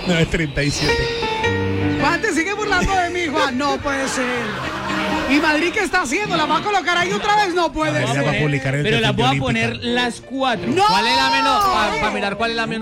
9:37. Juan, te sigue burlando de mí, Juan. No puede ser. ¿Y Madrid qué está haciendo? ¿La va a colocar ahí otra vez? No puede Madrid la va a ser. publicar en el Pero las perfil de voy a Olímpica. poner las 4. ¡No! ¿Cuál es la menos? Para mirar cuál es la menos.